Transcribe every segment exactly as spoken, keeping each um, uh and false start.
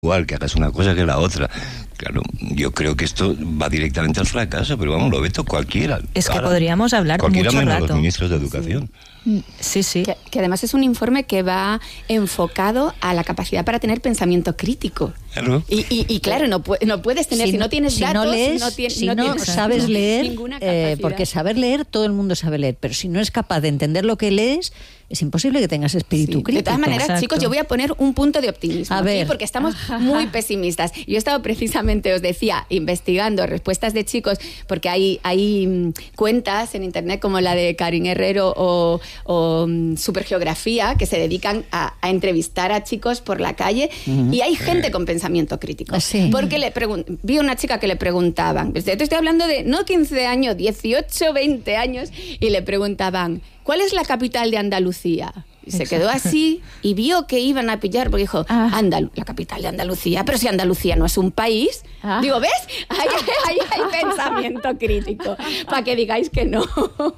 igual que hagas una cosa que la otra. Claro, yo creo que esto va directamente al fracaso, pero vamos, lo ve todo cualquiera. Es que Ahora, podríamos hablar cualquiera mucho menos rato. los ministros de educación. Sí, sí. sí. Que, que además es un informe que va enfocado a la capacidad para tener pensamiento crítico. Claro. Y, y, y claro, no, pu- no puedes tener, si, si no tienes si datos, no lees, no, tien, si no, no tienes sabes leer, ninguna eh, capacidad. porque saber leer, todo el mundo sabe leer, pero si no es capaz de entender lo que lees, es imposible que tengas espíritu Sí. crítico. De todas maneras, Exacto. chicos, yo voy a poner un punto de optimismo A aquí, ver. porque estamos muy pesimistas. Yo he estado precisamente, os decía, investigando respuestas de chicos, porque hay, hay mm, cuentas en internet como la de Karin Herrero o, o mm, Supergeografía, que se dedican a, a entrevistar a chicos por la calle, uh-huh. y hay gente con pensamiento crítico. Sí. Porque le pregun- vi a una chica que le preguntaban, te estoy hablando de no quince años, dieciocho, veinte años, y le preguntaban, ¿cuál es la capital de Andalucía? Y se Exacto. quedó así y vio que iban a pillar, porque dijo, Ah. Andal- la capital de Andalucía, pero si Andalucía no es un país. Ah. Digo, ¿ves? Ahí, ahí hay pensamiento crítico, para que digáis que no.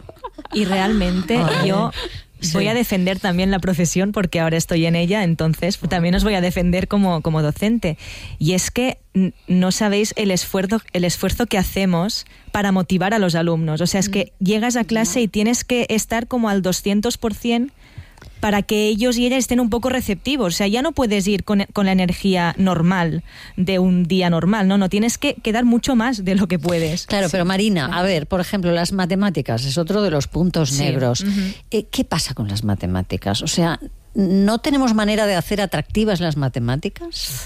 Y realmente Ay. yo voy Sí. a defender también la profesión porque ahora estoy en ella, entonces también os voy a defender como, como docente. Y es que n- no sabéis el esfuerzo, el esfuerzo que hacemos para motivar a los alumnos. O sea, es que llegas a clase y tienes que estar como al doscientos por ciento para que ellos y ellas estén un poco receptivos. O sea, ya no puedes ir con, con la energía normal de un día normal, ¿no? No, tienes que, que dar mucho más de lo que puedes. Claro, pero Marina, a ver, por ejemplo, las matemáticas es otro de los puntos Sí. negros. Uh-huh. Eh, ¿Qué pasa con las matemáticas? O sea, ¿no tenemos manera de hacer atractivas las matemáticas?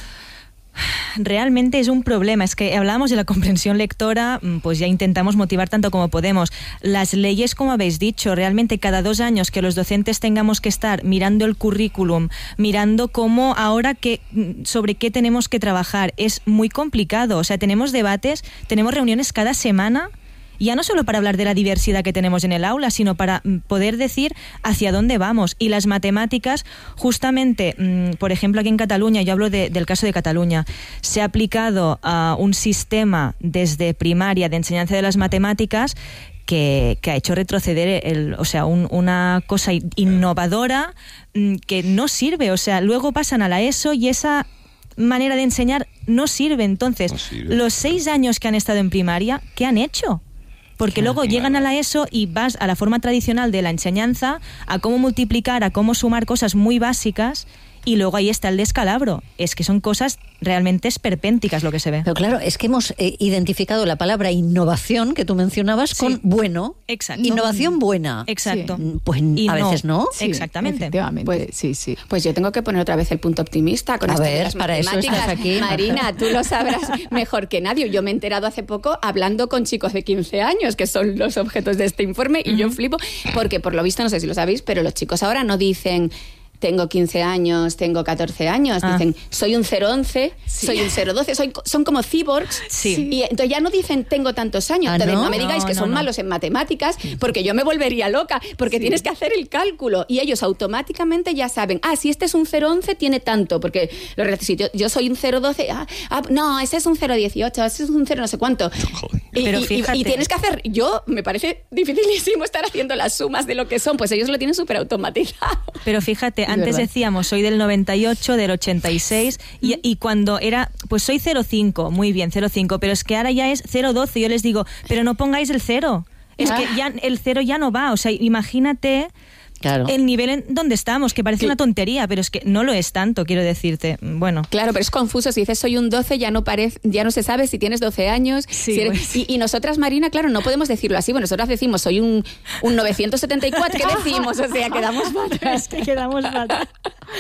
Realmente es un problema. Es que hablamos de la comprensión lectora, pues ya intentamos motivar tanto como podemos. Las leyes, como habéis dicho, realmente cada dos años que los docentes tengamos que estar mirando el currículum, mirando cómo ahora que, sobre qué tenemos que trabajar, es muy complicado. O sea, tenemos debates, tenemos reuniones cada semana, ya no solo para hablar de la diversidad que tenemos en el aula, sino para poder decir hacia dónde vamos. Y las matemáticas, justamente, por ejemplo, aquí en Cataluña, yo hablo de, del caso de Cataluña, se ha aplicado uh, un sistema desde primaria de enseñanza de las matemáticas que, que ha hecho retroceder, el, o sea, un, una cosa innovadora que no sirve. O sea, luego pasan a la ESO y esa manera de enseñar no sirve. Entonces, No sirve. los seis años que han estado en primaria, ¿qué han hecho? Porque Claro, luego llegan a la ESO y vas a la forma tradicional de la enseñanza, a cómo multiplicar, a cómo sumar cosas muy básicas, y luego ahí está el descalabro. Es que son cosas realmente esperpénticas lo que se ve. Pero claro, es que hemos eh, identificado la palabra innovación que tú mencionabas Sí. con bueno. Exacto. Innovación buena. Exacto. Mm, Pues Y a veces no. Sí, Exactamente. Efectivamente, Pues- sí, sí. Pues yo tengo que poner otra vez el punto optimista con A esto de ver, las para eso matemáticas. estás aquí. Marina, tú lo sabrás mejor que nadie. Yo me he enterado hace poco hablando con chicos de quince años, que son los objetos de este informe, y yo flipo, porque por lo visto, no sé si lo sabéis, pero los chicos ahora no dicen tengo quince años, tengo catorce años, Ah. dicen soy un cero once, Sí. soy un cero doce, soy, son como cyborgs. Sí. Y entonces ya no dicen tengo tantos años. Ah, Entonces ¿no? no me digáis No, que no, son no. malos en matemáticas, porque yo me volvería loca, porque tienes que hacer el cálculo y ellos automáticamente ya saben, ah, si este es un cero once tiene tanto, porque lo re- si yo, yo soy un cero doce, ah, ah, no, ese es un cero dieciocho, ese es un cero no sé cuánto. Joder. Y, Pero y- y- fíjate. y tienes que hacer, yo me parece dificilísimo estar haciendo las sumas de lo que son, pues ellos lo tienen súper automatizado. Pero fíjate, Es antes verdad. decíamos soy del noventa y ocho, del ochenta y seis, y, y cuando era, pues soy cero cinco, muy bien, cero cinco, pero es que ahora ya es cero doce, yo les digo, pero no pongáis el cero, es que ya el cero ya no va, o sea, imagínate Claro. el nivel en donde estamos, que parece Sí. una tontería, pero es que no lo es tanto, quiero decirte, bueno. Claro, pero es confuso. Si dices soy un doce, ya no parece, ya no se sabe si tienes doce años. Sí, si eres- pues sí. y, y nosotras, Marina, claro, no podemos decirlo así. Bueno, nosotras decimos soy un, un novecientos setenta y cuatro. ¿Qué decimos? O sea, quedamos fatal. Es que quedamos fatal.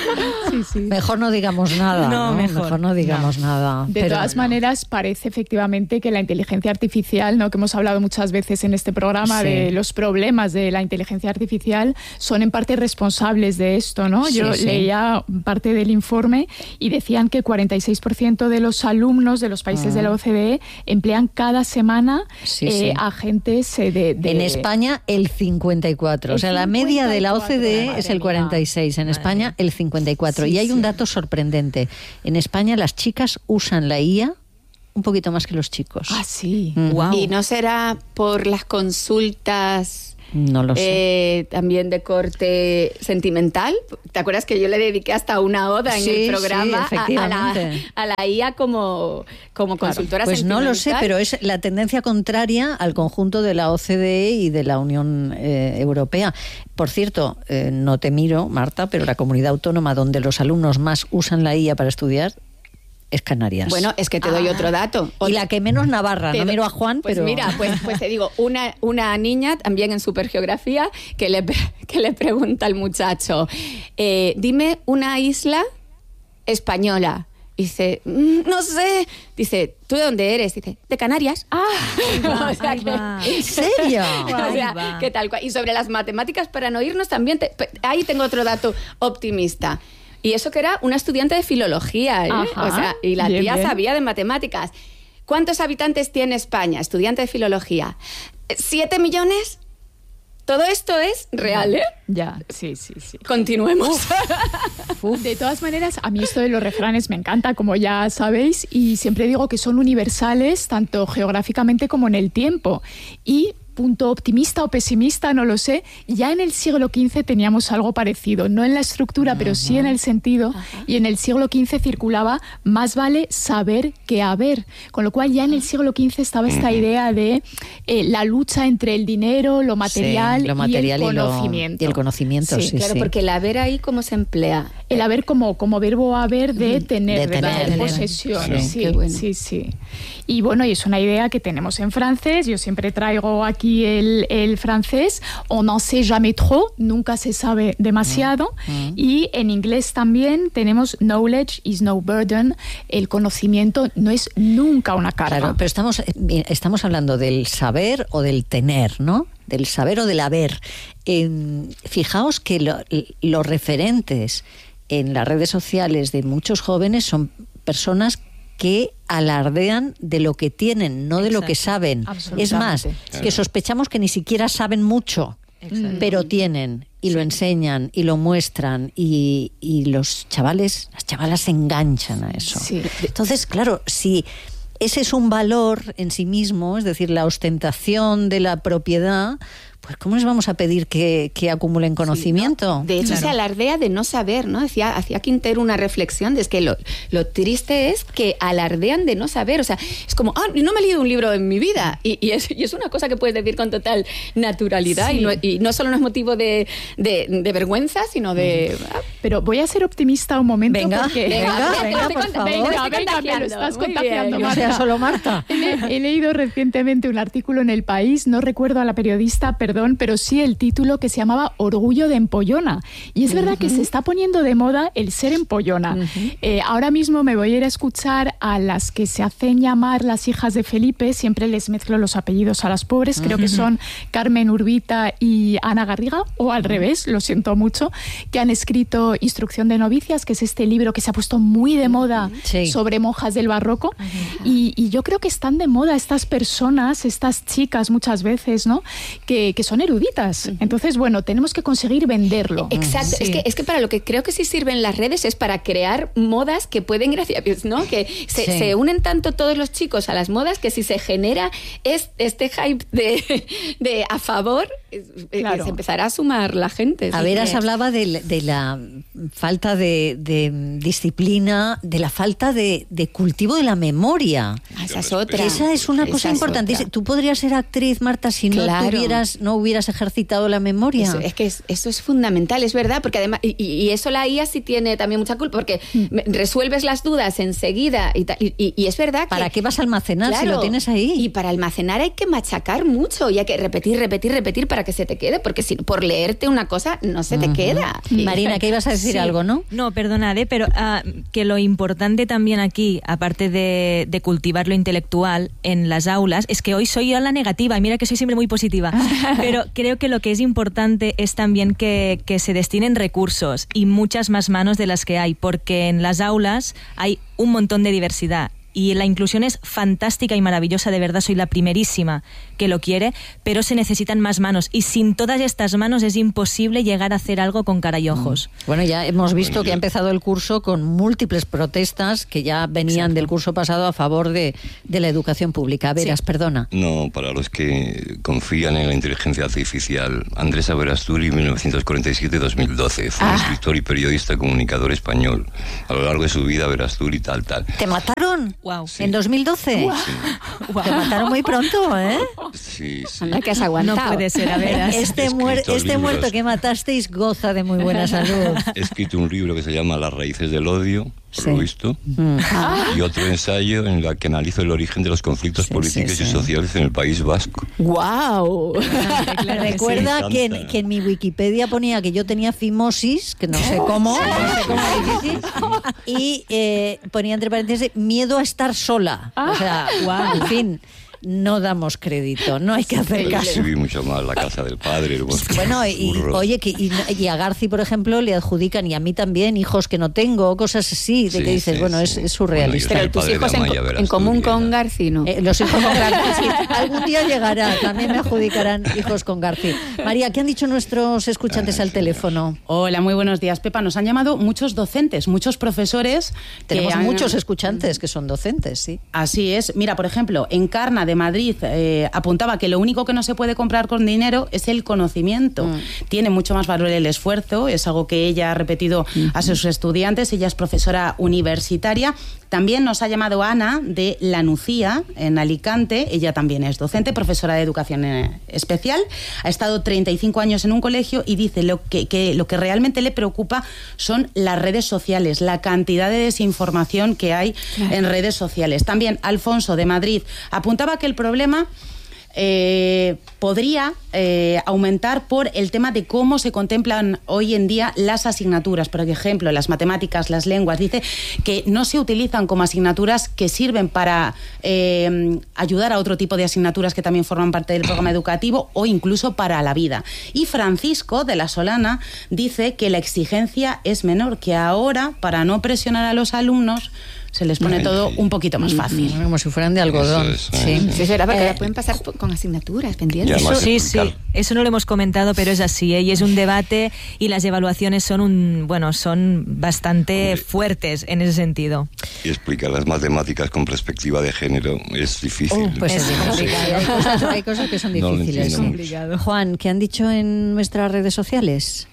Sí, sí. Mejor no digamos nada. No, No, mejor. no digamos nada. De Pero todas no. maneras, parece efectivamente que la inteligencia artificial, ¿no?, que hemos hablado muchas veces en este programa Sí. de los problemas de la inteligencia artificial, son en parte responsables de esto, ¿no? Sí, Yo sí. leía parte del informe y decían que cuarenta y seis por ciento de los alumnos de los países Ah. de la O C D E emplean cada semana Sí, eh, sí. agentes eh, de, de- En España el cincuenta y cuatro. O El sea, la media de la O C D E cincuenta y cuatro, es el madre cuarenta y seis. En Madre España mía. el cincuenta y cuatro. Sí, y hay un sí. dato sorprendente. En España las chicas usan la I A un poquito más que los chicos. Ah, sí. Mm. Wow. ¿Y no será por las consultas No lo sé. eh, también de corte sentimental? ¿Te acuerdas que yo le dediqué hasta una oda en Sí, el programa sí, a, a, la, efectivamente. a la I A como, como consultora Pues no sentimental? lo sé, pero es la tendencia contraria al conjunto de la O C D E y de la Unión eh, Europea. Por cierto, eh, no te miro, Marta, pero la comunidad autónoma donde los alumnos más usan la I A para estudiar es Canarias. Bueno, es que te doy Ah. otro dato. Y la que menos Navarra, Te no do- miro a Juan, pues pero... mira, pues, pues te digo, una, una niña también en Supergeografía que le, que le pregunta al muchacho, eh, dime una isla española. Dice, "Mm, no sé". Dice, ¿tú de dónde eres? Dice, de Canarias. Ah, O sea ahí que- va. ¿En serio? o sea, Ahí va. que tal cual. Y sobre las matemáticas, para no irnos también, te- pe- ahí tengo otro dato optimista. Y eso que era una estudiante de filología, ¿eh? Ajá. O sea, y la Bien, tía bien. sabía de matemáticas. ¿Cuántos habitantes tiene España? Estudiante de filología. ¿Siete millones? Todo esto es real, ¿eh? ya, sí, sí, sí. Continuemos. De todas maneras, a mí esto de los refranes me encanta, como ya sabéis, y siempre digo que son universales, tanto geográficamente como en el tiempo. Y punto optimista o pesimista, no lo sé, ya en el siglo quince teníamos algo parecido, no en la estructura, pero sí en el sentido, y en el siglo quince circulaba más vale saber que haber, con lo cual ya en el siglo quince estaba esta idea de eh, la lucha entre el dinero, lo material, Sí, lo material y el y lo- conocimiento. y el conocimiento, sí, Claro, sí. porque el haber ahí, ¿cómo se emplea? El haber como, como verbo haber de tener, De de, tener, tener tener. posesión. Sí. Sí, Qué bueno. sí, sí. Y bueno, y es una idea que tenemos en francés. Yo siempre traigo aquí el, el francés. On n'en sait jamais trop, nunca se sabe demasiado. Y en inglés también tenemos knowledge is no burden. El conocimiento no es nunca una carga. Claro, pero estamos, eh, estamos hablando del saber o del tener, ¿no? Del saber o del haber. Eh, fijaos que lo- los referentes en las redes sociales de muchos jóvenes son personas que alardean de lo que tienen, no de lo que Exacto. saben. Es más, Absolutamente. que sospechamos que ni siquiera saben mucho, pero tienen y lo enseñan y lo muestran y, y los chavales, las chavalas se enganchan a eso. Sí. Entonces, claro, si ese es un valor en sí mismo, es decir, la ostentación de la propiedad, pues ¿cómo les vamos a pedir que, que acumulen conocimiento? De hecho, Claro. se alardea de no saber, ¿no? Decía, hacía Quintero una reflexión de es que lo, lo triste es que alardean de no saber. O sea, es como, ah, no me he leído un libro en mi vida. Y, y, es, y es una cosa que puedes decir con total naturalidad. Sí. Y, no, y no solo no es motivo de, de, de vergüenza, sino de... ah, Pero voy a ser optimista un momento Venga, porque... venga, Venga, venga, te por estoy favor. contando, Venga, te estoy venga, me lo contagiando. estás Muy contagiando, bien. Que no sea solo Marta. He, le- he leído recientemente un artículo en El País, no recuerdo a la periodista, perdón, pero sí el título, que se llamaba Orgullo de Empollona. Y es verdad que se está poniendo de moda el ser empollona. Eh, ahora mismo me voy a ir a escuchar a las que se hacen llamar las hijas de Felipe, siempre les mezclo los apellidos a las pobres, creo que son Carmen Urbita y Ana Garriga, o al revés, lo siento mucho, que han escrito Instrucción de novicias, que es este libro que se ha puesto muy de moda Sí. sobre monjas del barroco. Y, y yo creo que están de moda estas personas, estas chicas muchas veces, ¿no? Que, que son eruditas. Entonces, bueno, tenemos que conseguir venderlo. Exacto, Sí. es, que, es que para lo que creo que sí sirven las redes es para crear modas que pueden, gracias, ¿no? Que se, Sí. se unen tanto todos los chicos a las modas que si se genera es, este hype de, de a favor, eh, Claro. se empezará a sumar la gente. A Sí, Veras que- hablaba de, de la falta de, de disciplina, de la falta de, de cultivo de la memoria. Ah, esa es otra. Esa es una Esa cosa es importantísima. otra. Tú podrías ser actriz, Marta, si no Claro. tuvieras, no hubieras ejercitado la memoria. Eso, es que es- eso es fundamental, es verdad, porque además, y, y eso la I A sí tiene también mucha culpa, porque me- resuelves las dudas enseguida y, ta- y, y- y es verdad que... ¿Para qué vas a almacenar si lo tienes ahí? Y para almacenar hay que machacar mucho y hay que repetir, repetir, repetir para que se te quede, porque si por leerte una cosa no se te queda. Y- Marina, que ibas a decir Sí. algo, ¿no? No, perdonad, ¿eh? pero ah, que lo importante también aquí, aparte de, de cultivar lo intelectual en las aulas, es que hoy soy yo la negativa, y mira que soy siempre muy positiva, pero creo que lo que es importante es también que, que se destinen recursos y muchas más manos de las que hay, porque en las aulas hay un montón de diversidad. y la inclusión es fantástica y maravillosa, de verdad soy la primerísima que lo quiere, pero se necesitan más manos y sin todas estas manos es imposible llegar a hacer algo con cara y ojos. Bueno, ya hemos visto Bueno, que ha yo- empezado el curso con múltiples protestas que ya venían Exacto. del curso pasado a favor de, de la educación pública. Veras, Sí. perdona. No, para los que confían en la inteligencia artificial, Andrés Aberasturi, mil novecientos cuarenta y siete a dos mil doce, fue un escritor y periodista comunicador español. A lo largo de su vida, Aberasturi, tal, tal. ¿Te mataron? Wow. ¿En dos mil doce? Te mataron muy pronto, ¿eh? Sí, sí. Anda que has aguantado. No puede ser, a veras. Este, He muer- escrito este libros. muerto que matasteis goza de muy buena salud. He escrito un libro que se llama Las raíces del odio, por Sí. lo visto, Mm. y otro ensayo en el que analizo el origen de los conflictos Sí, políticos sí, y sí. sociales en el País Vasco. ¡Guau! Recuerda sí. que, en, encanta. que en mi Wikipedia ponía que yo tenía fimosis, que no sé cómo, no sé cómo es difícil, y eh, ponía entre paréntesis miedo a estar sola. O sea, en fin, no damos crédito, no hay que hacer caso. Escribí mucho más La casa del padre, el bosque Bueno, de los y burros. oye, que, y, y a Garci, por ejemplo, le adjudican, y a mí también, hijos que no tengo, cosas así, de Sí, que dices, sí, bueno, sí. es, es surrealista. Bueno, Pero el tus padre de hijos en, Amaya co- en Verasturi común con era- Garci, ¿no? Eh, los hijos con Garci, sí. Algún día llegará, también me adjudicarán hijos con Garci. María, ¿qué han dicho nuestros escuchantes Ay, al señor. teléfono? Hola, muy buenos días, Pepa. Nos han llamado muchos docentes, muchos profesores. que Tenemos han- muchos escuchantes que son docentes, sí. Así es. Mira, por ejemplo, Encarna de Madrid eh, apuntaba que lo único que no se puede comprar con dinero es el conocimiento. Mm. Tiene mucho más valor el esfuerzo, es algo que ella ha repetido a sus estudiantes. Ella es profesora universitaria. También nos ha llamado Ana de La Nucía, en Alicante. Ella también es docente, profesora de educación eh, especial. Ha estado treinta y cinco años en un colegio y dice lo que, que lo que realmente le preocupa son las redes sociales, la cantidad de desinformación que hay en redes sociales. También Alfonso de Madrid apuntaba que el problema eh, podría eh, aumentar por el tema de cómo se contemplan hoy en día las asignaturas. Por ejemplo, las matemáticas, las lenguas. Dice que no se utilizan como asignaturas que sirven para eh, ayudar a otro tipo de asignaturas que también forman parte del programa educativo o incluso para la vida. Y Francisco de la Solana dice que la exigencia es menor, que ahora, para no presionar a los alumnos, se les pone Ay, todo sí. un poquito más fácil. Como si fueran de algodón. Eso es, sí. eh, Sí, es verdad, porque Eh, ahora pueden pasar po- con asignaturas Y pendientes. además- Eso, sí, sí, explicar. eso no lo hemos comentado, pero es así, ¿eh? Y es un debate y las evaluaciones son un, bueno, son bastante Hombre. fuertes en ese sentido. Y explicar las matemáticas con perspectiva de género es difícil. Uh, pues es Es complicado. Hay cosas, hay cosas que son No lo difíciles. entiendo mucho. Juan, ¿qué han dicho en nuestras redes sociales?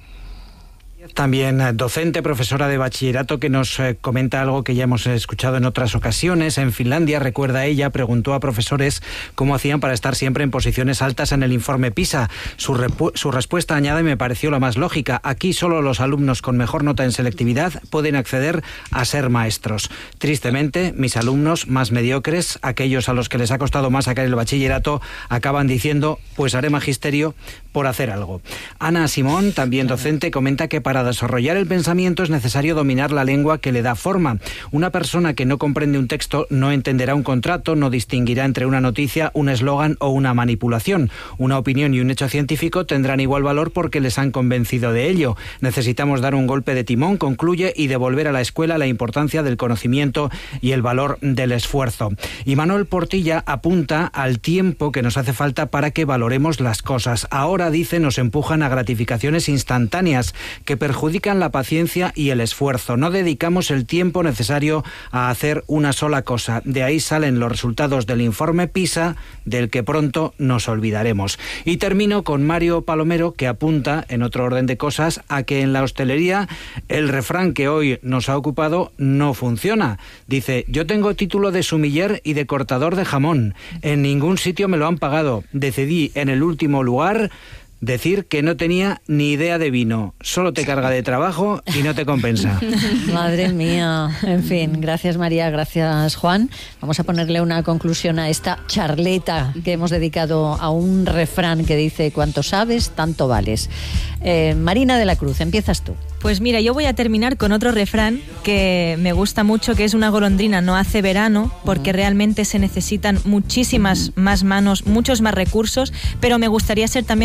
También eh, docente, profesora de bachillerato, que nos eh, comenta algo que ya hemos escuchado en otras ocasiones. En Finlandia, recuerda ella, preguntó a profesores cómo hacían para estar siempre en posiciones altas en el informe PISA. Su, repu- su respuesta, añade, me pareció la más lógica. Aquí solo los alumnos con mejor nota en selectividad pueden acceder a ser maestros. Tristemente, mis alumnos más mediocres, aquellos a los que les ha costado más sacar el bachillerato, acaban diciendo, pues haré magisterio por hacer algo. Ana Simón, también docente, comenta que para desarrollar el pensamiento es necesario dominar la lengua que le da forma. Una persona que no comprende un texto no entenderá un contrato, no distinguirá entre una noticia, un eslogan o una manipulación. Una opinión y un hecho científico tendrán igual valor porque les han convencido de ello. Necesitamos dar un golpe de timón, concluye, y devolver a la escuela la importancia del conocimiento y el valor del esfuerzo. Y Manuel Portilla apunta al tiempo que nos hace falta para que valoremos las cosas. Ahora, dice, nos empujan a gratificaciones instantáneas que perjudican la paciencia y el esfuerzo. No dedicamos el tiempo necesario a hacer una sola cosa. De ahí salen los resultados del informe PISA, del que pronto nos olvidaremos. Y termino con Mario Palomero, que apunta, en otro orden de cosas, a que en la hostelería el refrán que hoy nos ha ocupado no funciona. Dice, yo tengo título de sumiller y de cortador de jamón. En ningún sitio me lo han pagado. Decidí en el último lugar decir que no tenía ni idea de vino. Solo te carga de trabajo y no te compensa. Madre mía. En fin, gracias María, gracias Juan. Vamos a ponerle una conclusión a esta charleta que hemos dedicado a un refrán que dice, cuanto sabes, tanto vales. Eh, Marina de la Cruz, empiezas tú. Pues mira, yo voy a terminar con otro refrán que me gusta mucho, que es una golondrina no hace verano, porque realmente se necesitan muchísimas más manos, muchos más recursos, pero me gustaría ser también esperanzadora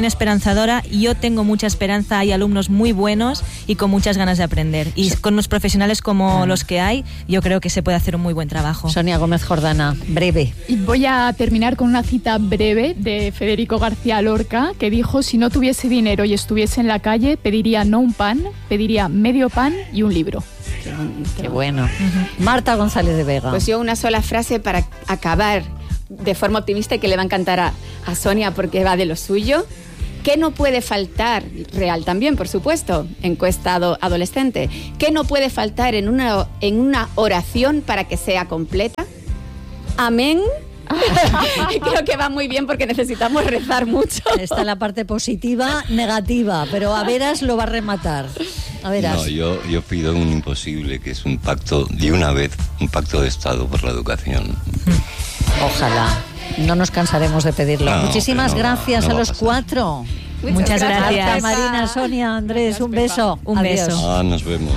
esperanzadora. Yo tengo mucha esperanza, hay alumnos muy buenos y con muchas ganas de aprender. Y con los profesionales como los que hay, yo creo que se puede hacer un muy buen trabajo. Sonia Gómez Jordana, breve. Y voy a terminar con una cita breve de Federico García Lorca, que dijo: si no tuviese dinero y estuviese en la calle, pediría no un pan, pediría medio pan y un libro. Qué, qué bueno. Uh-huh. Marta González de Vega. Pues yo una sola frase para acabar de forma optimista y que le va a encantar a, a Sonia porque va de lo suyo. ¿Qué no puede faltar? Real también, por supuesto, encuestado adolescente. ¿Qué no puede faltar en una, en una oración para que sea completa? Amén. Creo que va muy bien porque necesitamos rezar mucho. Está la parte positiva, negativa, pero a veras lo va a rematar. A veras. No, yo, yo pido un imposible, que es un pacto de una vez, un pacto de Estado por la educación. Ojalá. No nos cansaremos de pedirlo. No, Muchísimas no, gracias no a los cuatro. Muchas, Muchas gracias. gracias. Marina, Sonia, Andrés, un beso. Un Adiós. beso. Ah, nos vemos.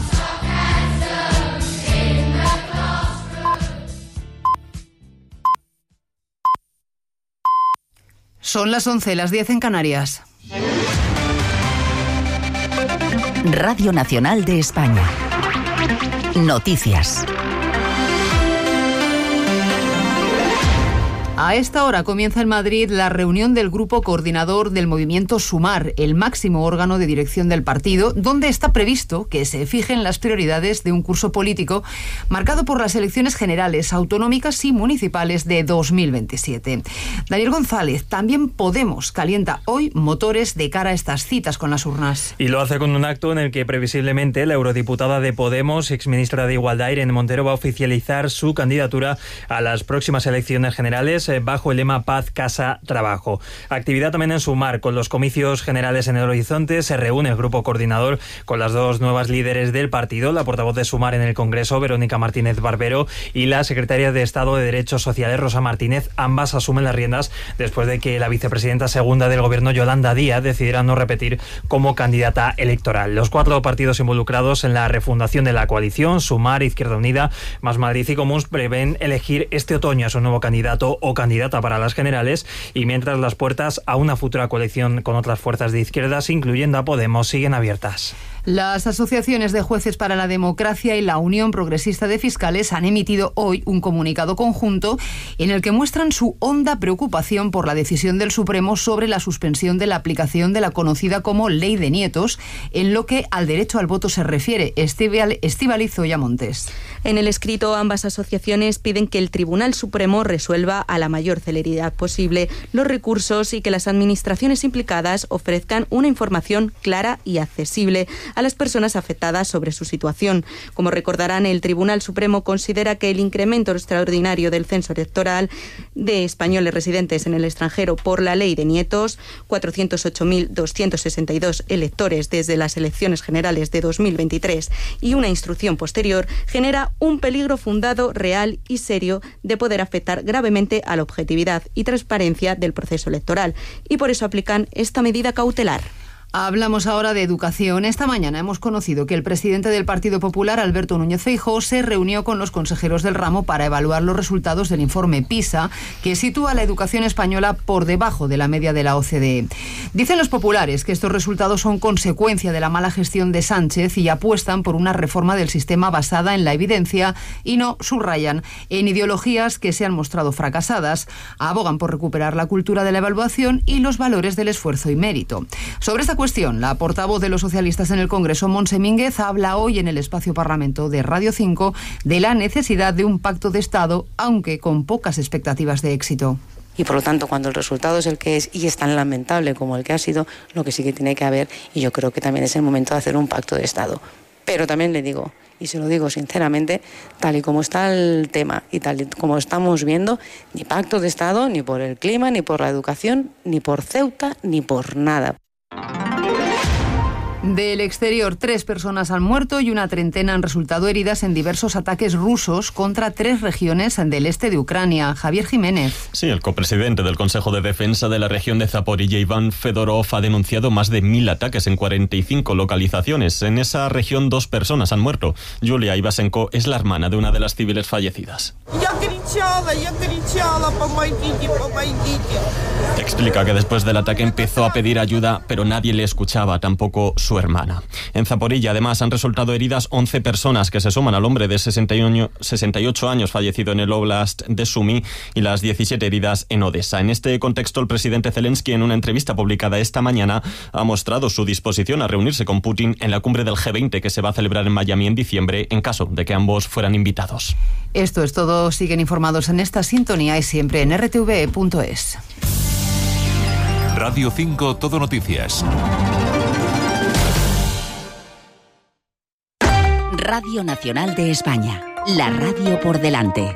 Son las once, las diez en Canarias. Radio Nacional de España. Noticias. A esta hora comienza en Madrid la reunión del Grupo Coordinador del Movimiento Sumar, el máximo órgano de dirección del partido, donde está previsto que se fijen las prioridades de un curso político marcado por las elecciones generales, autonómicas y municipales de dos mil veintisiete. Daniel González, también Podemos calienta hoy motores de cara a estas citas con las urnas. Y lo hace con un acto en el que previsiblemente la eurodiputada de Podemos, exministra de Igualdad, Irene Montero, va a oficializar su candidatura a las próximas elecciones generales bajo el lema Paz, Casa, Trabajo. Actividad también en Sumar, con los comicios generales en el horizonte. Se reúne el grupo coordinador con las dos nuevas líderes del partido, la portavoz de Sumar en el Congreso, Verónica Martínez Barbero, y la secretaria de Estado de Derechos Sociales, Rosa Martínez. Ambas asumen las riendas después de que la vicepresidenta segunda del Gobierno, Yolanda Díaz, decidiera no repetir como candidata electoral. Los cuatro partidos involucrados en la refundación de la coalición, Sumar, Izquierda Unida, Más Madrid y Comuns, prevén elegir este otoño a su nuevo candidato o candidata para las generales, y mientras las puertas a una futura coalición con otras fuerzas de izquierdas, incluyendo a Podemos, siguen abiertas. Las asociaciones de jueces para la democracia y la Unión Progresista de Fiscales han emitido hoy un comunicado conjunto en el que muestran su honda preocupación por la decisión del Supremo sobre la suspensión de la aplicación de la conocida como Ley de Nietos en lo que al derecho al voto se refiere. Estíbaliz Zoya Montes. En el escrito, ambas asociaciones piden que el Tribunal Supremo resuelva a la mayor celeridad posible los recursos y que las administraciones implicadas ofrezcan una información clara y accesible a las personas afectadas sobre su situación. Como recordarán, el Tribunal Supremo considera que el incremento extraordinario del censo electoral de españoles residentes en el extranjero por la Ley de Nietos, cuatrocientos ocho mil doscientos sesenta y dos electores desde las elecciones generales de dos mil veintitrés y una instrucción posterior, genera un peligro fundado, real y serio de poder afectar gravemente a la objetividad y transparencia del proceso electoral, y por eso aplican esta medida cautelar. Hablamos ahora de educación. Esta mañana hemos conocido que el presidente del Partido Popular, Alberto Núñez Feijóo, se reunió con los consejeros del ramo para evaluar los resultados del informe PISA, que sitúa a la educación española por debajo de la media de la O C D E. Dicen los populares que estos resultados son consecuencia de la mala gestión de Sánchez y apuestan por una reforma del sistema basada en la evidencia y no, subrayan, en ideologías que se han mostrado fracasadas. Abogan por recuperar la cultura de la evaluación y los valores del esfuerzo y mérito. Sobre esta cuestión, la portavoz de los socialistas en el Congreso, Montse Mínguez, habla hoy en el Espacio Parlamento de Radio cinco de la necesidad de un pacto de Estado, aunque con pocas expectativas de éxito. Y por lo tanto, cuando el resultado es el que es y es tan lamentable como el que ha sido, lo que sí que tiene que haber, y yo creo que también es el momento de hacer un pacto de Estado. Pero también le digo, y se lo digo sinceramente, tal y como está el tema y tal y como estamos viendo, ni pacto de Estado, ni por el clima, ni por la educación, ni por Ceuta, ni por nada. Del exterior, tres personas han muerto y una treintena han resultado heridas en diversos ataques rusos contra tres regiones del este de Ucrania. Javier Jiménez. Sí, el copresidente del Consejo de Defensa de la región de Zaporilla, Iván Fedorov, ha denunciado más de mil ataques en cuarenta y cinco localizaciones. En esa región, dos personas han muerto. Yulia Ivasenko es la hermana de una de las civiles fallecidas. Explica que después del ataque empezó a pedir ayuda, pero nadie le escuchaba, tampoco su hermana. En Zaporilla, además, han resultado heridas once personas que se suman al hombre de sesenta y ocho años fallecido en el Oblast de Sumy y las diecisiete heridas en Odessa. En este contexto, el presidente Zelensky, en una entrevista publicada esta mañana, ha mostrado su disposición a reunirse con Putin en la cumbre del G veinte que se va a celebrar en Miami en diciembre, en caso de que ambos fueran invitados. Esto es todo. Siguen informados en esta sintonía y siempre en r t v punto es. Radio cinco Todo Noticias. Radio Nacional de España. La radio por delante.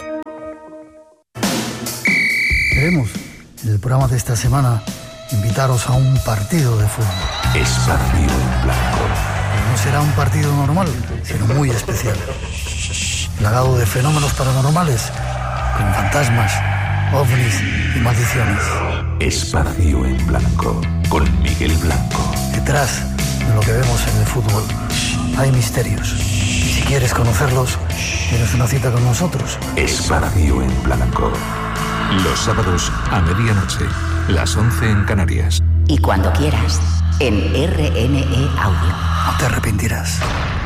Queremos, en el programa de esta semana, invitaros a un partido de fútbol. Espacio en blanco. No será un partido normal, sino muy especial. Plagado de fenómenos paranormales, con fantasmas, ovnis y maldiciones. Espacio en blanco, con Miguel Blanco. Detrás de lo que vemos en el fútbol hay misterios. Y si quieres conocerlos, tienes una cita con nosotros. Espacio en blanco. Los sábados a medianoche, las once en Canarias. Y cuando quieras, en R N E Audio. No te arrepentirás.